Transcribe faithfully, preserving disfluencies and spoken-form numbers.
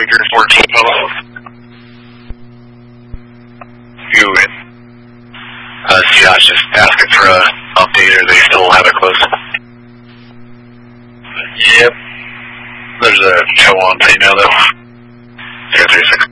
Breaker fourteen, hello. You in? Uh, Josh, just asking for a update, or they still have it closed? Yep. There's a tow on female, though. zero three six.